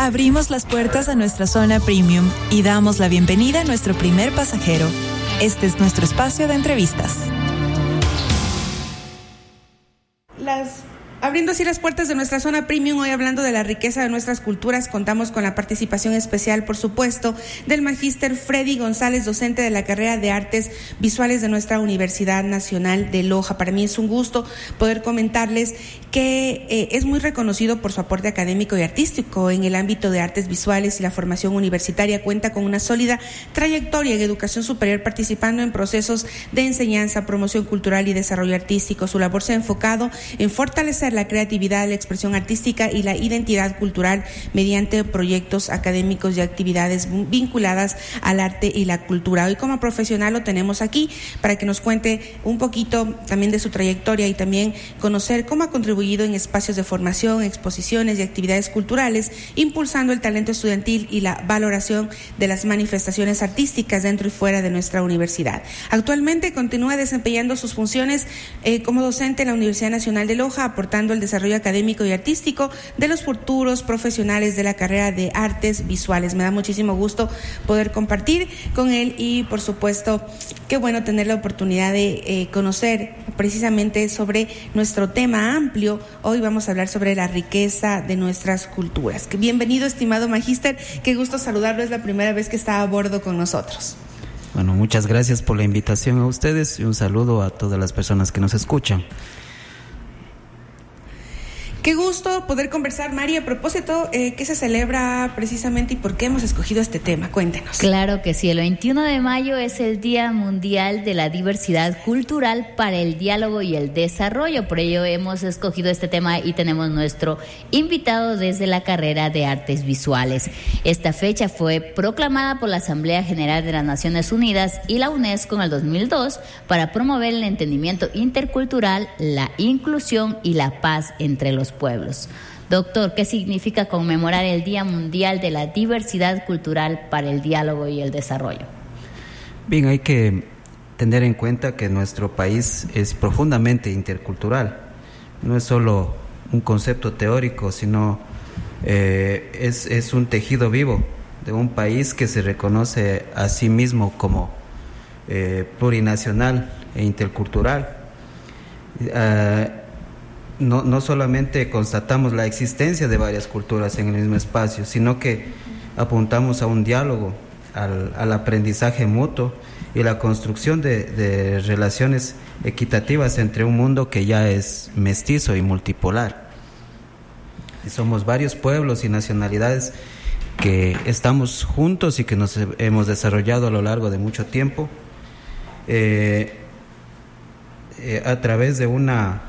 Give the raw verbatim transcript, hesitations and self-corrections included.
Abrimos las puertas a nuestra zona premium y damos la bienvenida a nuestro primer pasajero. Este es nuestro espacio de entrevistas. Las Abriendo así las puertas de nuestra zona premium, hoy hablando de la riqueza de nuestras culturas, contamos con la participación especial, por supuesto, del magíster Freddy González, docente de la carrera de Artes Visuales de nuestra Universidad Nacional de Loja. Para mí es un gusto poder comentarles que eh, es muy reconocido por su aporte académico y artístico en el ámbito de artes visuales y la formación universitaria. Cuenta con una sólida trayectoria en educación superior, participando en procesos de enseñanza, promoción cultural y desarrollo artístico. Su labor se ha enfocado en fortalecer la creatividad, la expresión artística y la identidad cultural mediante proyectos académicos y actividades vinculadas al arte y la cultura. Hoy como profesional lo tenemos aquí para que nos cuente un poquito también de su trayectoria y también conocer cómo ha contribuido en espacios de formación, exposiciones y actividades culturales, impulsando el talento estudiantil y la valoración de las manifestaciones artísticas dentro y fuera de nuestra universidad. Actualmente continúa desempeñando sus funciones eh, como docente en la Universidad Nacional de Loja, aportando el desarrollo académico y artístico de los futuros profesionales de la carrera de artes visuales. Me da muchísimo gusto poder compartir con él y, por supuesto, qué bueno tener la oportunidad de eh, conocer precisamente sobre nuestro tema amplio. Hoy vamos a hablar sobre la riqueza de nuestras culturas. Bienvenido, estimado magíster. Qué gusto saludarlo. Es la primera vez que está a bordo con nosotros. Bueno, muchas gracias por la invitación a ustedes y un saludo a todas las personas que nos escuchan. Qué gusto poder conversar, Mari. A propósito, eh, ¿qué se celebra precisamente y por qué hemos escogido este tema? Cuéntenos. Claro que sí, el veintiuno de mayo es el Día Mundial de la Diversidad Cultural para el Diálogo y el Desarrollo. Por ello hemos escogido este tema y tenemos nuestro invitado desde la carrera de Artes Visuales. Esta fecha fue proclamada por la Asamblea General de las Naciones Unidas y la UNESCO en el dos mil dos para promover el entendimiento intercultural, la inclusión y la paz entre los pueblos. Doctor, ¿qué significa conmemorar el Día Mundial de la Diversidad Cultural para el Diálogo y el Desarrollo? Bien, hay que tener en cuenta que nuestro país es profundamente intercultural. No es solo un concepto teórico, sino eh, es, es un tejido vivo de un país que se reconoce a sí mismo como eh, plurinacional e intercultural. Uh, No, no solamente constatamos la existencia de varias culturas en el mismo espacio, sino que apuntamos a un diálogo, al, al aprendizaje mutuo y la construcción de, de relaciones equitativas entre un mundo que ya es mestizo y multipolar. Y somos varios pueblos y nacionalidades que estamos juntos y que nos hemos desarrollado a lo largo de mucho tiempo eh, eh, a través de una